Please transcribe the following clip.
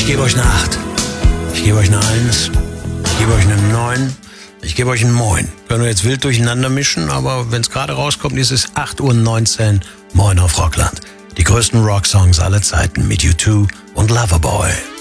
Ich gebe euch eine 8. Ich gebe euch eine 1. Ich gebe euch eine 9. Ich gebe euch ein Moin. Können wir jetzt wild durcheinander mischen, aber wenn es gerade rauskommt, ist es 8:19 Uhr. Moin auf Rockland. Die größten Rocksongs aller Zeiten mit U2 und Loverboy.